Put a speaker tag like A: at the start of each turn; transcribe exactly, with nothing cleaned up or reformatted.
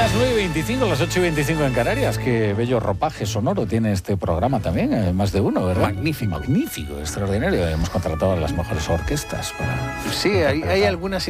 A: las nueve y veinticinco, las ocho y veinticinco en Canarias. Qué bello ropaje sonoro tiene este programa también, eh, más de uno, ¿verdad?
B: Magnífico.
A: Magnífico, extraordinario. Hemos contratado a las mejores orquestas para...
B: Sí, hay, hay algunas